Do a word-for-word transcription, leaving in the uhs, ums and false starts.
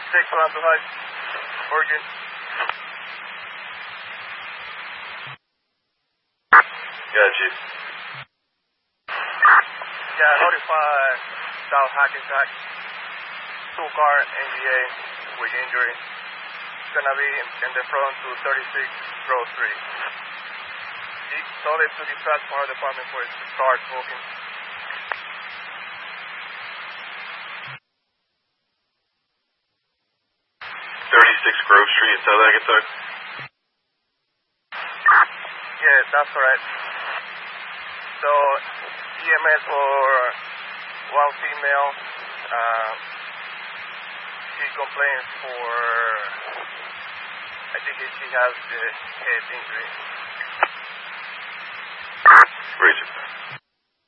six one two high. Virgin. Yeah, Chief. Yeah, notify South Hackensack. Two car N G A with injury. It's gonna be in, in the front to thirty-six Grove Street. Tell them to dispatch fire department for it to start smoking. thirty-six Grove Street in South Hackensack? Yeah, that's correct. So, E M S for one female. Uh, she complains for, I think she has the head injury. Richard.